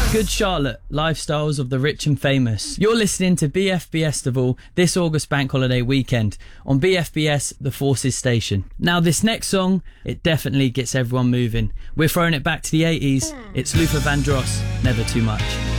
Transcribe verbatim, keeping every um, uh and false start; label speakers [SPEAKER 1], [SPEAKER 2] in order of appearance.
[SPEAKER 1] Good Charlotte, Lifestyles of the Rich and Famous. You're listening to B F B Estival this August Bank Holiday weekend on B F B S The Forces Station. Now this next song, it definitely gets everyone moving. We're throwing it back to the eighties. It's Luther Vandross, Never Too Much.